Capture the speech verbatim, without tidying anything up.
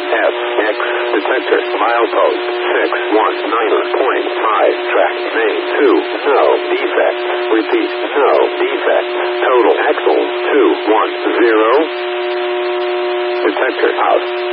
F X. Detector. Milepost. six one nine point five. Track. Main. two. No defects. Repeat. No defects. Total axle. two one zero. Detector out.